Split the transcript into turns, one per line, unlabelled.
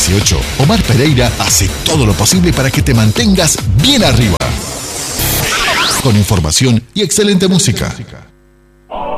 18, Omar Pereira hace todo lo posible para que te mantengas bien arriba. Con información y excelente música.